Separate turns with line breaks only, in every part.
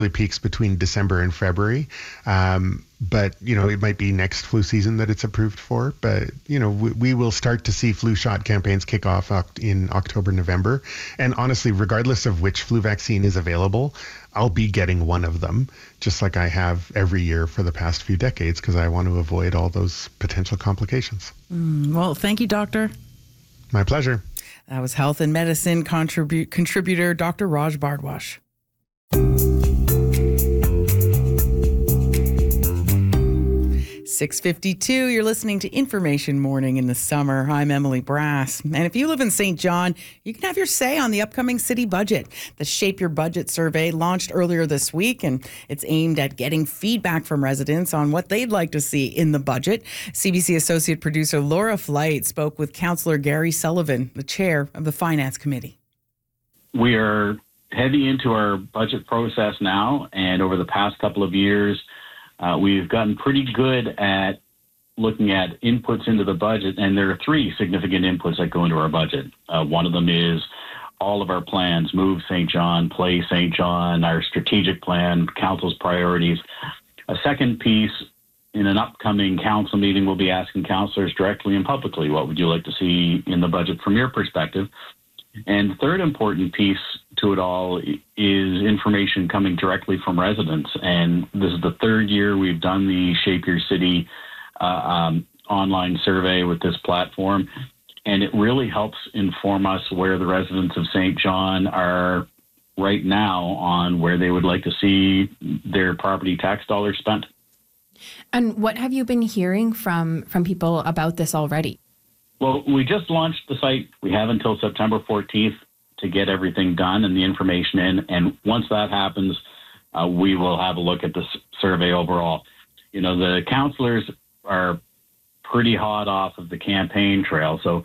peaks between December and February. But, it might be next flu season that it's approved for. But, we will start to see flu shot campaigns kick off in October, November. And honestly, regardless of which flu vaccine is available, I'll be getting one of them, just like I have every year for the past few decades, because I want to avoid all those potential complications.
Well, thank you, Doctor.
My pleasure.
That was health and medicine contributor Dr. Raj Bhardwaj. 6:52, you're listening to Information Morning in the Summer. I'm Emily Brass. And if you live in St. John, you can have your say on the upcoming city budget. The Shape Your Budget survey launched earlier this week, and it's aimed at getting feedback from residents on what they'd like to see in the budget. CBC Associate Producer Laura Flight spoke with Councillor Gary Sullivan, the chair of the Finance Committee.
We are heavy into our budget process now, and over the past couple of years, we've gotten pretty good at looking at inputs into the budget, and there are three significant inputs that go into our budget. One of them is all of our plans: Move St. John, Play St. John, our strategic plan, council's priorities. A second piece, in an upcoming council meeting, we'll be asking councillors directly and publicly, what would you like to see in the budget from your perspective? And the third important piece to it all is information coming directly from residents. And this is the third year we've done the Shape Your City online survey with this platform. And it really helps inform us where the residents of St. John are right now on where they would like to see their property tax dollars spent.
And what have you been hearing from people about this already?
Well, we just launched the site. We have until September 14th to get everything done and the information in. And once that happens, we will have a look at the survey overall. The councillors are pretty hot off of the campaign trail. So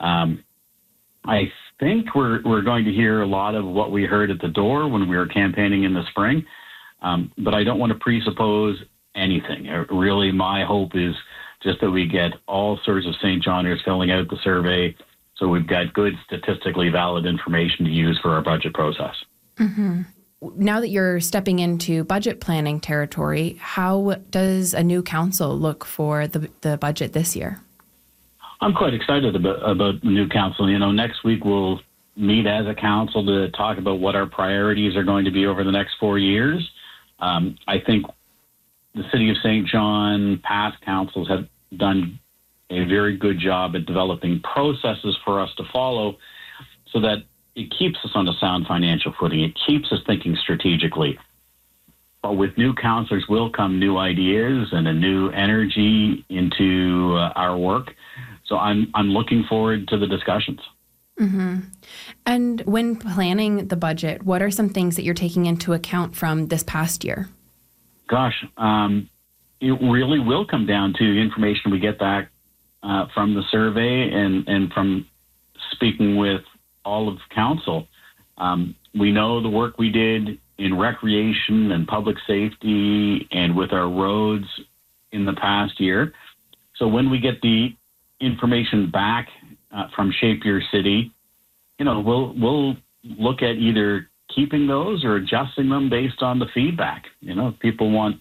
I think we're going to hear a lot of what we heard at the door when we were campaigning in the spring. But I don't want to presuppose anything. Really, my hope is just that we get all sorts of St. Johners filling out the survey, so we've got good statistically valid information to use for our budget process.
Mm-hmm. Now that you're stepping into budget planning territory, how does a new council look for the budget this year?
I'm quite excited about the new council. Next week we'll meet as a council to talk about what our priorities are going to be over the next 4 years. I think the City of St. John, past councils have done a very good job at developing processes for us to follow so that it keeps us on a sound financial footing. It keeps us thinking strategically. But with new councillors will come new ideas and a new energy into our work. So I'm looking forward to the discussions.
Mm-hmm. And when planning the budget, what are some things that you're taking into account from this past year?
Gosh, it really will come down to information we get back from the survey and from speaking with all of council. We know the work we did in recreation and public safety and with our roads in the past year. So when we get the information back from Shape Your City, we'll look at either keeping those or adjusting them based on the feedback. If people want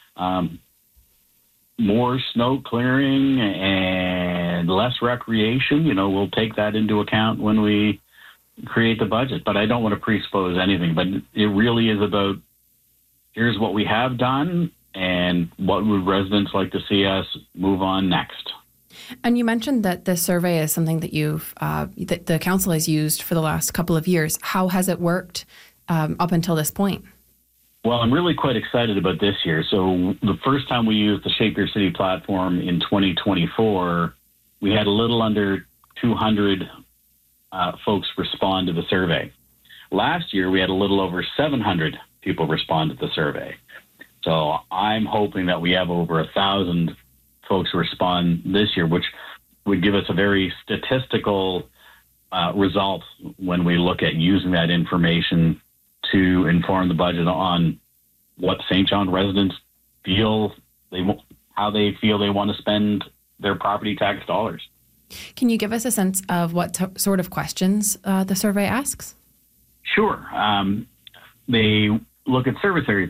more snow clearing and less recreation, we'll take that into account when we create the budget. But I don't want to presuppose anything. But it really is about, here's what we have done and what would residents like to see us move on next.
And you mentioned that the survey is something that that the council has used for the last couple of years. How has it worked up until this point?
Well, I'm really quite excited about this year. So the first time we used the Shape Your City platform in 2024, we had a little under 200 folks respond to the survey. Last year, we had a little over 700 people respond to the survey. So I'm hoping that we have over 1,000 folks respond this year, which would give us a very statistical result when we look at using that information to inform the budget on what St. John residents feel how they feel they want to spend their property tax dollars.
Can you give us a sense of what sort of questions the survey asks?
Sure. They look at service area